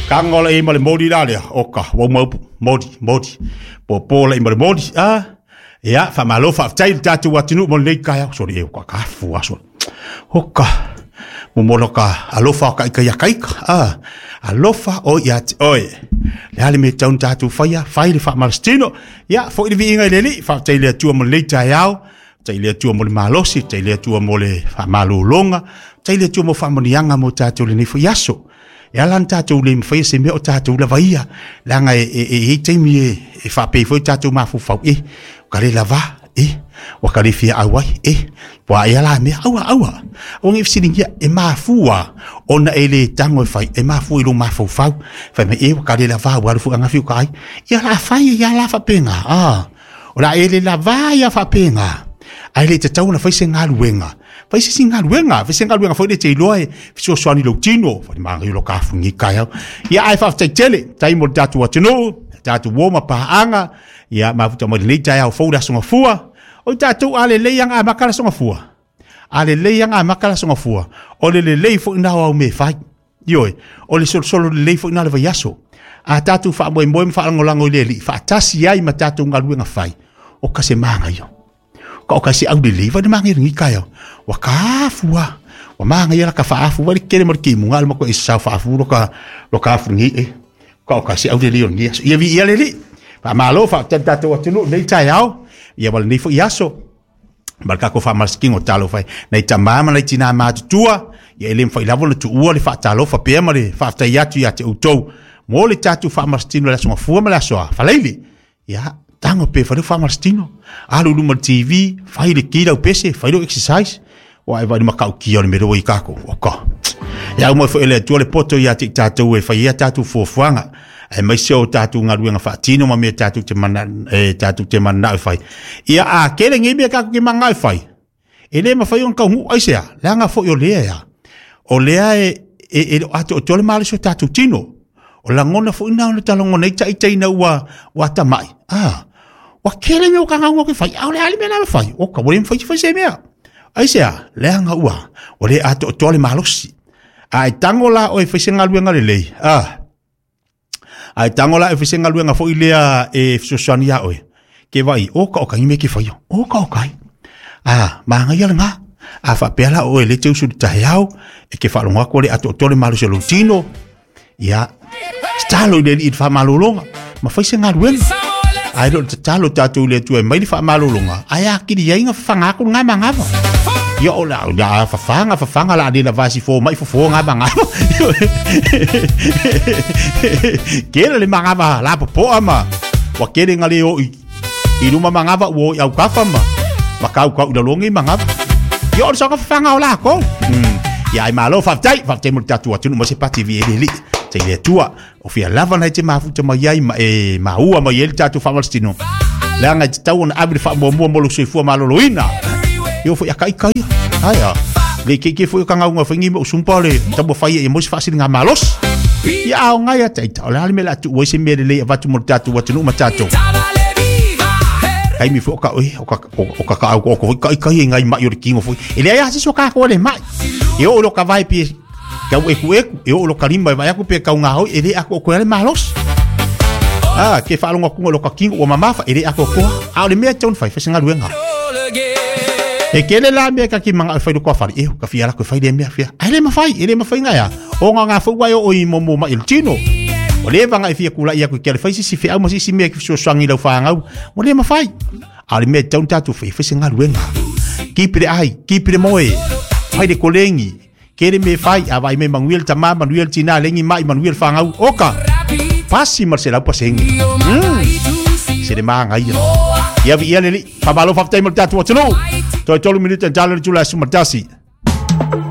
Kangola e male modi la le oka wo modi po le male modi ya fa malo fa tai tatu watinu mo le kai so le ka ka fu aso oka mo moloka alofa ka alofa o ya oi le ale me tau tatu fa le fa malstino ya fo le vinga le fa tai le tu mo le tai au tai le tu mo le malosi tai le tu mo le fa malulonga tai le tu mo fa mo nianga mo tatu le ni fu yaso ya lan tatu le mfa se me o tatu la vaia langa e temi e fa pe fo tatu ma fu fa ka le lava wa ka le fia awai wa ya la me awa o ngi fsilingia e ma fuwa ona ele tango fai e ma fu lo ma fu fa me wa ka le lava wa fu anga fiu kai ya la fai ya la fa penga ora ele lava ya fa penga ai le te tau na fai se ngaluenga fai se ngaluenga foi le te loe so swani lo tino fa ma ri lo ka fu ngi kai ya ai fa te tele tai mo tatu wa tino tatu wo ma pa anga ya ma futa mo le tai au fo da so fua o tatu ale le yang a makala so fua ale le yang a makala so fua o le fo na o me fai yo o le solo le fo na le yaso a tatu fa mo fa ngolango le fa tasi ai ma tatu ngaluenga fai o ka se manga yo ka kasi au de leva de mangi ngi kayo wa ka fua wa manga yala ka fa fu wa kele mo ki mu ngal mo ko isa fa fu lo ka fu ngi ka kasi au de leon ngi ya vi ya le fa malo fa tata to tinu nei tai au ya wal ni fu yaso barka ko fa masking o talo fa nei tamama nei tina ma tua ya elim fa lavo tu u le fa talo fa pe ma le fa ta ya tu to mo le tatu fa mastino la so fu ma la so fa leili ya tango pe fa mastino alu lu TV fai le kila o pese fai lo exercise wa vai ma kau ki on me ro ikako oka ya mo fa ele tu le poto ya tik tatu e fai ya tatu fo fuanga e mai se o tatu ngaruenga fa tino ma me tatu te mana fai ia a kele ngi me ka ki manga fai ele ma fai on ka hu ai se la nga fo yo le ya o le e ato to le mali so tatu tino o la ngona fo ina o talongo nei tai na wa tamai wa kele me o ka ngau ke fai au le ali me na fai o ka wole fai se me ai se le nga ua o le ato to le malosi ai tangola o e fai se ngaluenga le ai tangola e fai se ngaluenga fo ilea e sosania o ke vai o ka ngime ke fai o ka ma nga ya nga a fa pela o le teu su ta yao e ke fa longa ko le ato to le malosi lutino ya stalo le it fa malulonga ma fai se ngaluenga ai do talo tatu le tu e mai fa malulunga ai akiri ia inga fanga ko nga manga yo ola ya fa fanga la de la vasi fo mai fo nga manga kele le manga la po ama wa kele ngale o i luma manga wo ya ka fama ma ka da longi manga yo so ka fanga ola ko ya ai malo fa tai mo tatu tu no se pati vi ele te le tua o fia lava na te mafu te mai ai ma ua mai el tatu fa malstino la nga tau na abri fa mo lo sefu ma loina yo fo ya kai aya le ke fo ka nga fa ngi mo sumpale tabo fa ye mo fa singa malos ya nga ya te la me la tu wo se me le va tu mo tatu wa tu no tatu ai mi fo ka kai ngai ma yo kingo fo ele ya se so ka ko le mai yo lo ka vai pi ka e o lo karimba vai aku pe ka nga ho ele ako ko ele malos ke fa lo ngako lo ka kingo o mama fa ele ako ko a le me ton fa singa luenga e kele la me ka ki manga fa do ko fa ka fi ala ko fa de me fa ele ma fa nga ya o nga fa wa o i mo ma il chino o le vanga fi kula ia ko kele fa si fi a mo si me ki so swangi lo fa nga o le ma fa a le me ton tatu fa singa luenga ki pre moe fa de kolengi kere me fai avai me manuel tama manuel tina lengi mai manuel fangau oka pasi marcela pasengi se de manga ia vi ia leli fa balo fa tai mo tatu to 12 minutos en talo tula sumatasi